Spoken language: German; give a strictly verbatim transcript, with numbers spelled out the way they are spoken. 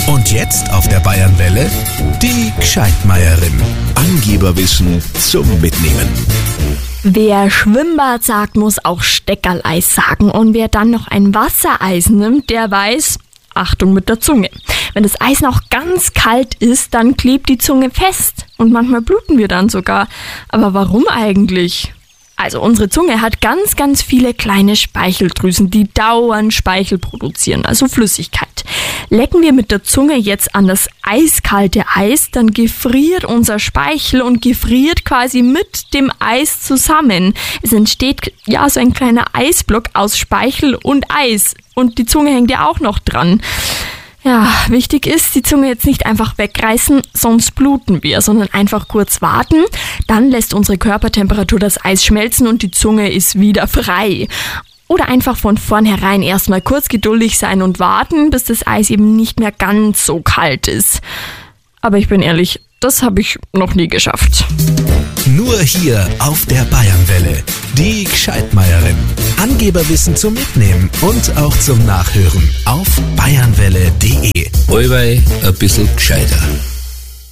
Und jetzt auf der Bayernwelle die Gscheidmeierin. Angeberwissen zum Mitnehmen. Wer Schwimmbad sagt, muss auch Steckerleis sagen. Und wer dann noch ein Wassereis nimmt, der weiß, Achtung mit der Zunge. Wenn das Eis noch ganz kalt ist, dann klebt die Zunge fest. Und manchmal bluten wir dann sogar. Aber warum eigentlich? Also unsere Zunge hat ganz, ganz viele kleine Speicheldrüsen, die dauernd Speichel produzieren, also Flüssigkeit. Lecken wir mit der Zunge jetzt an das eiskalte Eis, dann gefriert unser Speichel und gefriert quasi mit dem Eis zusammen. Es entsteht ja so ein kleiner Eisblock aus Speichel und Eis und die Zunge hängt ja auch noch dran. Ja, wichtig ist, die Zunge jetzt nicht einfach wegreißen, sonst bluten wir, sondern einfach kurz warten. Dann lässt unsere Körpertemperatur das Eis schmelzen und die Zunge ist wieder frei. Oder einfach von vornherein erstmal kurz geduldig sein und warten, bis das Eis eben nicht mehr ganz so kalt ist. Aber ich bin ehrlich, das habe ich noch nie geschafft. Nur hier auf der Bayernwelle. Die Gscheidmeierin. Angeberwissen zum Mitnehmen und auch zum Nachhören auf bayernwelle punkt de. Allweil ein bisschen gescheiter.